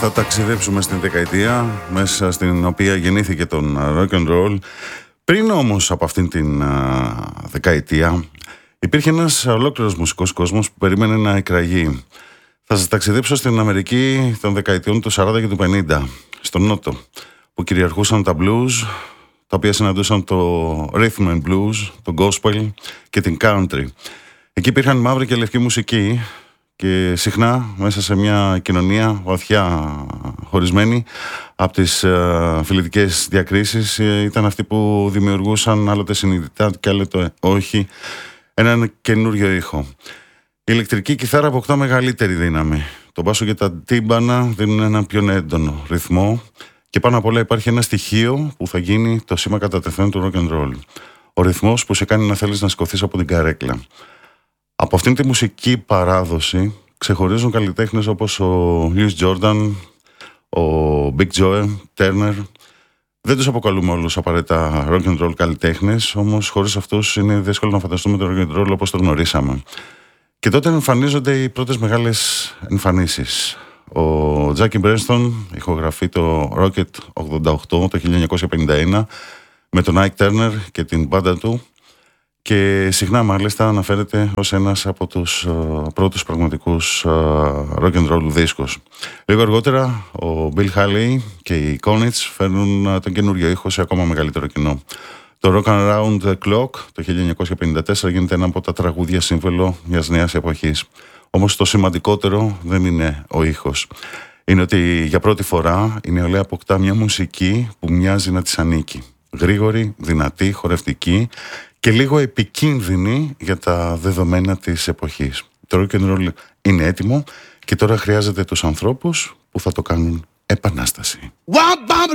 θα ταξιδέψουμε στην δεκαετία μέσα στην οποία γεννήθηκε τον rock and roll. Πριν όμως από αυτήν την δεκαετία υπήρχε ένας ολόκληρος μουσικός κόσμος που περίμενε να εκραγεί. Θα σας ταξιδέψω στην Αμερική των δεκαετιών του 40 και του 50, στον Νότο, που κυριαρχούσαν τα blues, τα οποία συναντούσαν το rhythm and blues, το gospel και την country. Εκεί υπήρχαν μαύρη και λευκή μουσική και συχνά μέσα σε μια κοινωνία βαθιά χωρισμένη από τις φιλετικές διακρίσεις ήταν αυτοί που δημιουργούσαν άλλοτε συνειδητά και άλλοτε όχι έναν καινούριο ήχο. Η ηλεκτρική κιθάρα αποκτά μεγαλύτερη δύναμη. Το μπάσο και τα τύμπανα δίνουν έναν πιο έντονο ρυθμό και πάνω απ' όλα υπάρχει ένα στοιχείο που θα γίνει το σήμα κατά τεθέν του rock and roll. Ο ρυθμός που σε κάνει να θέλεις να σηκωθείς από την καρέκλα. Από αυτήν τη μουσική παράδοση ξεχωρίζουν καλλιτέχνες όπως ο Louis Jordan, ο Big Joe Turner. Δεν τους αποκαλούμε όλους απαραίτητα rock and roll καλλιτέχνες, όμως χωρίς αυτούς είναι δύσκολο να φανταστούμε το rock and roll όπως το γνωρίσαμε. Και τότε εμφανίζονται οι πρώτες μεγάλες εμφανίσεις. Ο Jackie Brenston ηχογραφεί το Rocket 88 το 1951 με τον Ike Turner και την μπάντα του και συχνά μάλιστα αναφέρεται ως ένας από τους πρώτους πραγματικούς rock and roll δίσκους. Λίγο αργότερα ο Bill Haley και οι Conitz φέρνουν τον καινούριο ήχο σε ακόμα μεγαλύτερο κοινό. Το Rock Around the Clock το 1954 γίνεται ένα από τα τραγούδια σύμβολο μιας νέας εποχής. Όμως το σημαντικότερο δεν είναι ο ήχος. Είναι ότι για πρώτη φορά η νεολαία αποκτά μια μουσική που μοιάζει να της ανήκει. Γρήγορη, δυνατή, χορευτική και λίγο επικίνδυνη για τα δεδομένα της εποχής. Το rock and roll είναι έτοιμο και τώρα χρειάζεται τους ανθρώπους που θα το κάνουν επανάσταση.